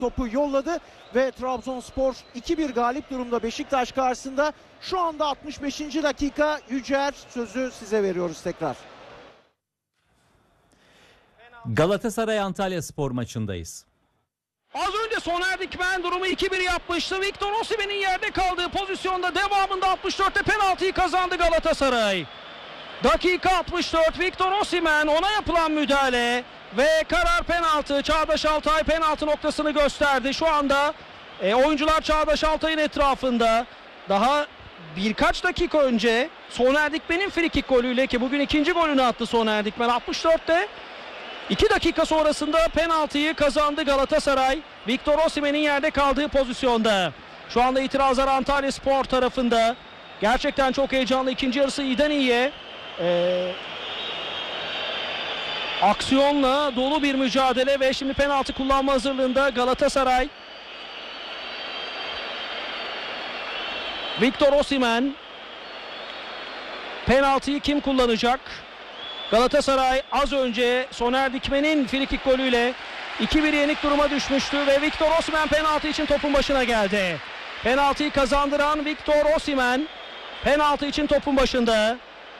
topu yolladı ve Trabzonspor 2-1 galip durumda Beşiktaş karşısında. Şu anda 65. dakika. Yücel, sözü size veriyoruz tekrar. Galatasaray Antalyaspor maçındayız. Az önce Soner Dikmen durumu 2-1 yapmıştı. Victor Osimhen'in yerde kaldığı pozisyonda devamında 64'te penaltıyı kazandı Galatasaray. Dakika 64, Victor Osimhen, ona yapılan müdahale ve karar penaltı. Çağdaş Altay penaltı noktasını gösterdi. Şu anda oyuncular Çağdaş Altay'ın etrafında. Daha birkaç dakika önce Soner Dikmen'in frikik golüyle, ki bugün ikinci golünü attı Soner Dikmen 64'te. 2 dakika sonrasında penaltıyı kazandı Galatasaray. Victor Osimhen'in yerde kaldığı pozisyonda. Şu anda itirazlar Antalyaspor tarafında. Gerçekten çok heyecanlı. İkinci yarısı iyiden iyiye. Aksiyonla dolu bir mücadele ve şimdi penaltı kullanma hazırlığında Galatasaray. Victor Osimhen. Penaltıyı kim kullanacak? Galatasaray az önce Soner Dikmen'in frikik golüyle 2-1 yenik duruma düşmüştü ve Victor Osimhen penaltı için topun başına geldi. Penaltıyı kazandıran Victor Osimhen penaltı için topun başında.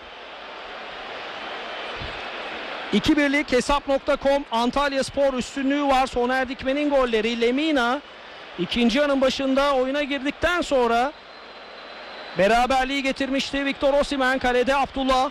2-1'lik hesap.com Antalyaspor üstünlüğü var. Soner Dikmen'in golleri. Lemina ikinci yarının başında oyuna girdikten sonra beraberliği getirmişti. Victor Osimhen kalede, Abdullah.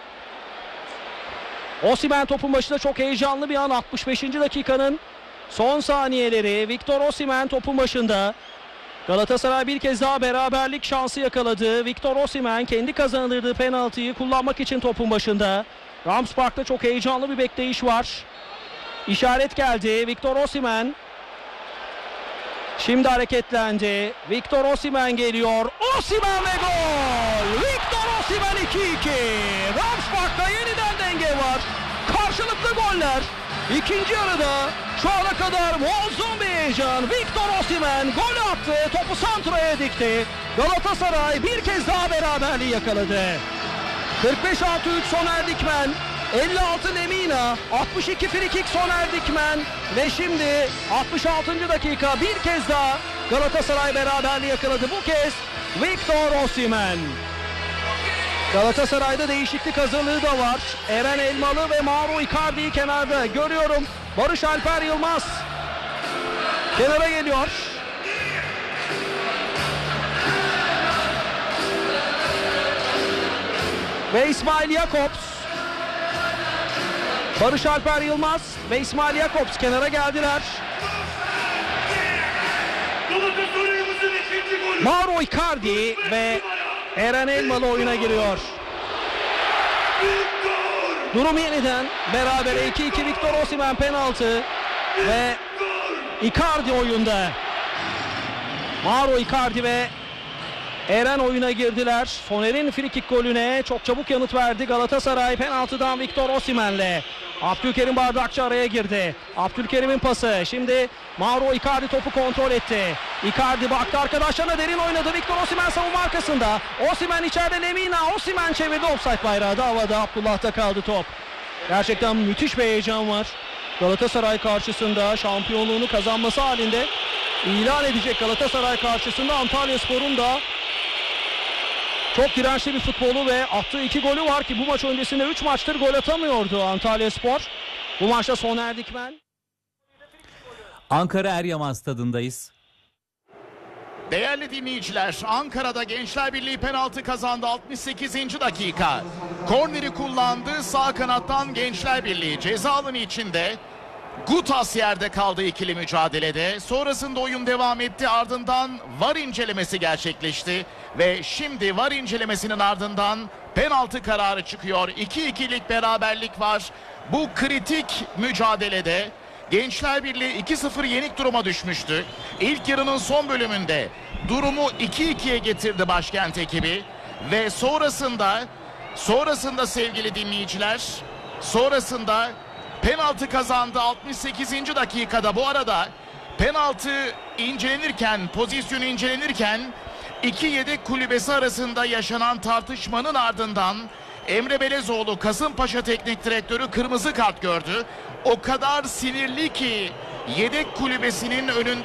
Osimhen topun başında, çok heyecanlı bir an. 65. dakikanın son saniyeleri. Victor Osimhen topun başında. Galatasaray bir kez daha beraberlik şansı yakaladı. Victor Osimhen kendi kazandırdığı penaltıyı kullanmak için topun başında. Rams Park'ta çok heyecanlı bir bekleyiş var. İşaret geldi. Victor Osimhen şimdi hareketlendi. Victor Osimhen geliyor. Osimhen ve gol! Victor Osimhen 2-2. Rams Park'ta yeniden denge var. Karşılıklı goller. İkinci yarıda şu ana kadar muazzam bir heyecan. Victor Osimhen gol attı. Topu santraya dikti. Galatasaray bir kez daha beraberliği yakaladı. 45+3 Soner Dikmen, 56 Lemina, 62 frikik Soner Dikmen ve şimdi 66. dakika bir kez daha Galatasaray beraberliği yakaladı. Bu kez Victor Osimhen. Galatasaray'da değişiklik hazırlığı da var. Eren Elmalı ve Mauro Icardi'yi kenarda görüyorum. Barış Alper Yılmaz kenara geliyor. Ve İsmail Jakobs. Barış Alper Yılmaz ve İsmail Jakobs kenara geldiler. Mauro Icardi ve Eren Elmalı oyuna giriyor. Durum yeniden berabere 2-2. Victor Osimhen penaltı ve Icardi oyunda. Mauro Icardi ve Eren oyuna girdiler. Soner'in frikik golüne çok çabuk yanıt verdi Galatasaray. Penaltıdan Victor Osimhen'le. Abdülkerim Bardakçı araya girdi. Abdülkerim'in pası. Şimdi Mauro Icardi topu kontrol etti. Icardi baktı arkadaşlarına, derin oynadı. Victor Osimhen savunma arkasında. Osimhen içeride, Lemina. Osimhen çevirdi. Offside bayrağı da havada. Abdullah'ta kaldı top. Gerçekten müthiş bir heyecan var. Galatasaray karşısında şampiyonluğunu kazanması halinde ilan edecek Galatasaray karşısında Antalyaspor'un da çok dirençli bir futbolu ve attığı 2 golü var ki bu maç öncesinde 3 maçtır gol atamıyordu Antalyaspor. Bu maçta Soner Dikmen. Ankara Eryaman Stadı'ndayız. Değerli dinleyiciler, Ankara'da Gençler Birliği penaltı kazandı 68. dakika. Korneri kullandı sağ kanattan Gençler Birliği. Ceza alanı içinde Gutas yerde kaldı ikili mücadelede. Sonrasında oyun devam etti. Ardından VAR incelemesi gerçekleşti. Ve şimdi VAR incelemesinin ardından penaltı kararı çıkıyor. 2-2'lik beraberlik var. Bu kritik mücadelede Gençler Birliği 2-0 yenik duruma düşmüştü. İlk yarının son bölümünde durumu 2-2'ye getirdi başkent ekibi. Ve sonrasında sevgili dinleyiciler, sonrasında penaltı kazandı 68. dakikada. Bu arada penaltı incelenirken, pozisyonu incelenirken iki yedek kulübesi arasında yaşanan tartışmanın ardından Emre Belezoğlu, Kasımpaşa Teknik Direktörü, kırmızı kart gördü. O kadar sinirli ki yedek kulübesinin önünde